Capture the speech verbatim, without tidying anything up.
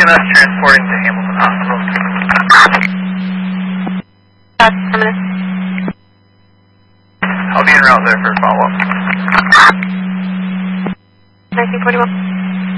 E M S transporting to Hamilton Hospital. That's a minute. I'll be en route there for follow-up.